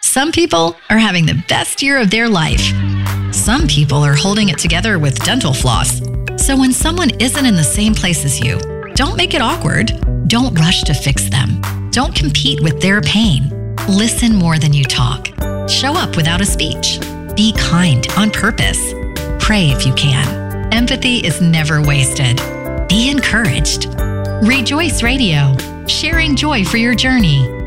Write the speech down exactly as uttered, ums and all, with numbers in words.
Some people are having the best year of their life. Some people are holding it together with dental floss. So when someone isn't in the same place as you, don't make it awkward. Don't rush to fix them. Don't compete with their pain. Listen more than you talk. Show up without a speech. Be kind on purpose. Pray if you can. Empathy is never wasted. Be encouraged. Rejoice Radio, sharing joy for your journey.